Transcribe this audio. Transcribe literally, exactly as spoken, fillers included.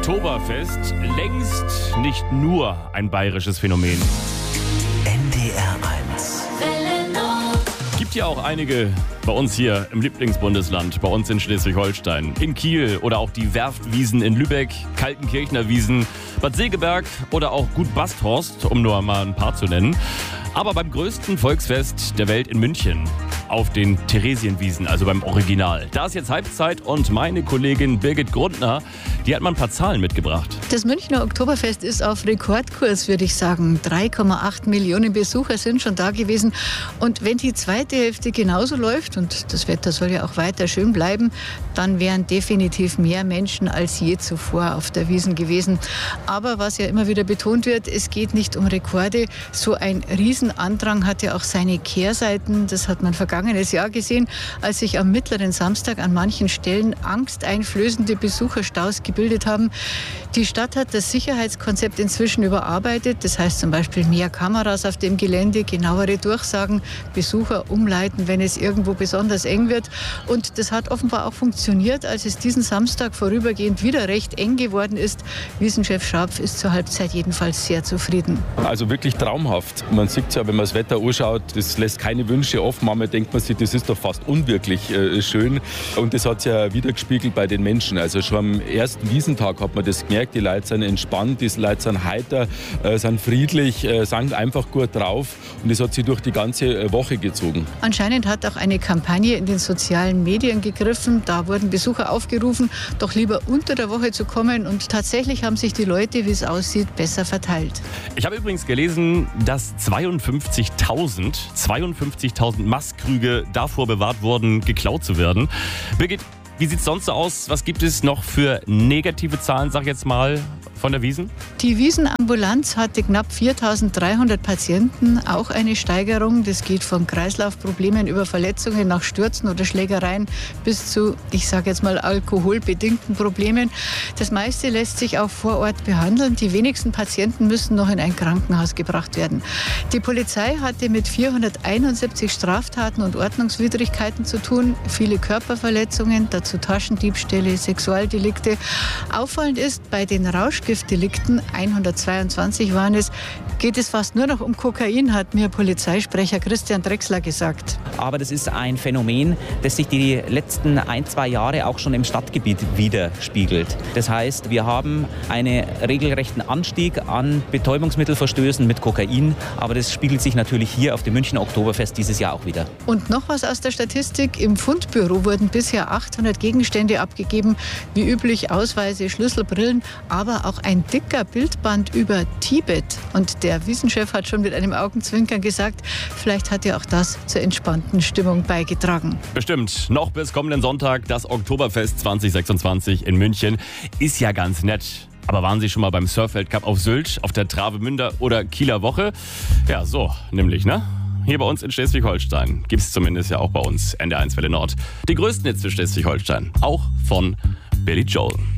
Oktoberfest längst nicht nur ein bayerisches Phänomen. N D R eins. Gibt ja auch einige bei uns hier im Lieblingsbundesland, bei uns in Schleswig-Holstein, in Kiel oder auch die Werftwiesen in Lübeck, Kaltenkirchner Wiesen, Bad Segeberg oder auch Gut Basthorst, um nur mal ein paar zu nennen. Aber beim größten Volksfest der Welt in München, auf den Theresienwiesen, also beim Original. Da ist jetzt Halbzeit und meine Kollegin Birgit Grundner, die hat mal ein paar Zahlen mitgebracht. Das Münchner Oktoberfest ist auf Rekordkurs, würde ich sagen. drei Komma acht Millionen Besucher sind schon da gewesen. Und wenn die zweite Hälfte genauso läuft, und das Wetter soll ja auch weiter schön bleiben, dann wären definitiv mehr Menschen als je zuvor auf der Wiesn gewesen. Aber was ja immer wieder betont wird, es geht nicht um Rekorde. So ein Riesenandrang hat ja auch seine Kehrseiten. Das hat man vergangenes Jahr gesehen, als sich am mittleren Samstag an manchen Stellen angsteinflößende Besucherstaus gebildet haben. Die Stadt hat das Sicherheitskonzept inzwischen überarbeitet. Das heißt zum Beispiel mehr Kameras auf dem Gelände, genauere Durchsagen, Besucher umleiten, wenn es irgendwo besonders eng wird. Und das hat offenbar auch funktioniert, als es diesen Samstag vorübergehend wieder recht eng geworden ist. Wiesenchef Scharpf ist zur Halbzeit jedenfalls sehr zufrieden. Also wirklich traumhaft. Man sieht es ja, wenn man das Wetter anschaut, das lässt keine Wünsche offen. Manchmal denkt man sich, das ist doch fast unwirklich äh, schön. Und das hat sich ja wiedergespiegelt bei den Menschen. Also schon am ersten Wiesentag hat man das gemerkt. Die Leute sind entspannt, die Leute sind heiter, äh, sind friedlich, äh, sind einfach gut drauf. Und das hat sich durch die ganze Woche gezogen. Anscheinend hat auch eine Kampagne in den sozialen Medien gegriffen. Da wurden Besucher aufgerufen, doch lieber unter der Woche zu kommen. Und tatsächlich haben sich die Leute, wie es aussieht, besser verteilt. Ich habe übrigens gelesen, dass zweiundfünfzigtausend, zweiundfünfzigtausend Mastkrüge davor bewahrt wurden, geklaut zu werden. Birgit, wie sieht es sonst so aus? Was gibt es noch für negative Zahlen, sag ich jetzt mal, von der Wiesn? Die Wiesenambulanz hatte knapp viertausenddreihundert Patienten, auch eine Steigerung. Das geht von Kreislaufproblemen über Verletzungen nach Stürzen oder Schlägereien bis zu, ich sage jetzt mal, alkoholbedingten Problemen. Das meiste lässt sich auch vor Ort behandeln. Die wenigsten Patienten müssen noch in ein Krankenhaus gebracht werden. Die Polizei hatte mit vierhunderteinundsiebzig Straftaten und Ordnungswidrigkeiten zu tun. Viele Körperverletzungen, dazu Taschendiebstähle, Sexualdelikte. Auffallend ist, bei den Rauschgiftdelikten, hundertzweiundzwanzig waren es, geht es fast nur noch um Kokain, hat mir Polizeisprecher Christian Drechsler gesagt. Aber das ist ein Phänomen, das sich die letzten ein, zwei Jahre auch schon im Stadtgebiet widerspiegelt. Das heißt, wir haben einen regelrechten Anstieg an Betäubungsmittelverstößen mit Kokain, aber das spiegelt sich natürlich hier auf dem Münchner Oktoberfest dieses Jahr auch wieder. Und noch was aus der Statistik. Im Fundbüro wurden bisher achthundert Gegenstände abgegeben, wie üblich Ausweise, Schlüssel, Brillen, aber auch ein dicker Bildband über Tibet. Und der Wiesenchef hat schon mit einem Augenzwinkern gesagt, vielleicht hat ja auch das zur entspannten Stimmung beigetragen. Bestimmt. Noch bis kommenden Sonntag das Oktoberfest zwanzig sechsundzwanzig in München. Ist ja ganz nett. Aber waren Sie schon mal beim Surfweltcup auf Sylt, auf der Travemünder oder Kieler Woche? Ja, so nämlich, ne? Hier bei uns in Schleswig-Holstein gibt es zumindest ja auch bei uns N D R eins Welle Nord die größten Hits für Schleswig-Holstein. Auch von Billy Joel.